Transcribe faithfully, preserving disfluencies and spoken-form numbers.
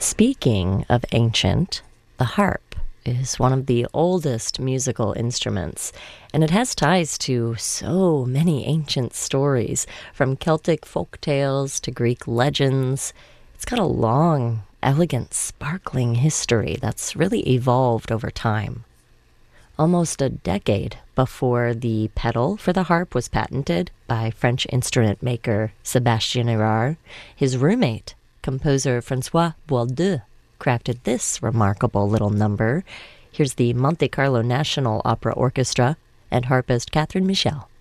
Speaking of ancient, the harp is one of the oldest musical instruments, and it has ties to so many ancient stories, from Celtic folk tales to Greek legends. It's got a long, elegant, sparkling history that's really evolved over time. Almost a decade before the pedal for the harp was patented by French instrument maker Sébastien Érard, his roommate, composer François Boieldieu, crafted this remarkable little number. Here's the Monte Carlo National Opera Orchestra and harpist Catherine Michel.